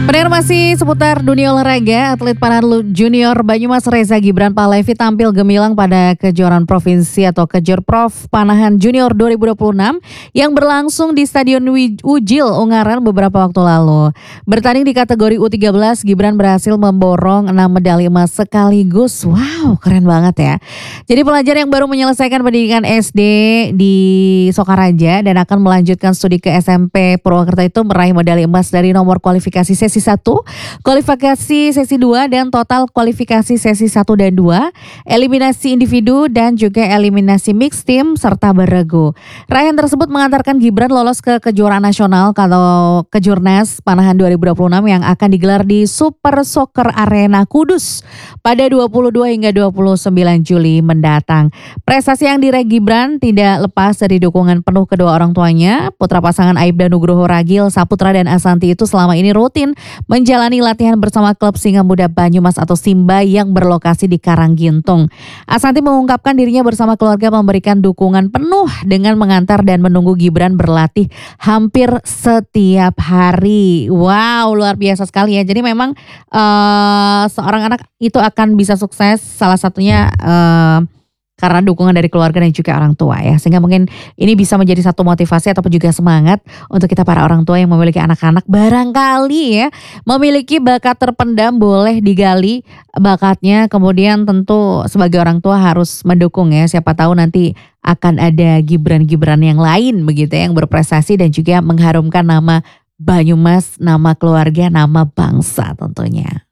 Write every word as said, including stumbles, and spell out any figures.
Pendengar masih seputar dunia olahraga, atlet panahan junior Banyumas Reza Gibran Pahlevi tampil gemilang pada kejuaraan provinsi atau Kejurprov Panahan Junior dua ribu dua puluh enam yang berlangsung di Stadion Ujil, Ungaran beberapa waktu lalu. Bertanding di kategori U tiga belas, Gibran berhasil memborong enam medali emas sekaligus. Wow, keren banget ya. Jadi pelajar yang baru menyelesaikan pendidikan S D di Sokaraja dan akan melanjutkan studi ke S M P Purwakarta itu meraih medali emas dari nomor kualifikasi sesi satu, kualifikasi sesi dua, dan total kualifikasi sesi satu dan dua, eliminasi individu dan juga eliminasi mixed team serta beregu. Raihan tersebut mengantarkan Gibran lolos ke kejuaraan nasional atau Kejurnas Panahan dua ribu dua puluh enam yang akan digelar di Super Soccer Arena Kudus pada dua puluh dua hingga dua puluh sembilan Juli mendatang. Prestasi yang diraih Gibran tidak lepas dari dukungan penuh kedua orang tuanya. Putra pasangan Aibda Nugroho Ragil Saputra dan Asanti itu selama ini rutin menjalani latihan bersama klub Singa Muda Banyumas atau Simba yang berlokasi di Karanggintung. Asanti mengungkapkan dirinya bersama keluarga memberikan dukungan penuh dengan mengantar dan menunggu Gibran berlatih hampir setiap hari. Wow, luar biasa sekali ya. Jadi memang uh, seorang anak itu akan bisa sukses salah satunya uh, karena dukungan dari keluarga dan juga orang tua ya. Sehingga mungkin ini bisa menjadi satu motivasi ataupun juga semangat untuk kita para orang tua yang memiliki anak-anak. Barangkali ya memiliki bakat terpendam, boleh digali bakatnya. Kemudian tentu sebagai orang tua harus mendukung ya. Siapa tahu nanti akan ada Gibran-Gibran yang lain begitu ya, yang berprestasi dan juga mengharumkan nama Banyumas, nama keluarga, nama bangsa tentunya.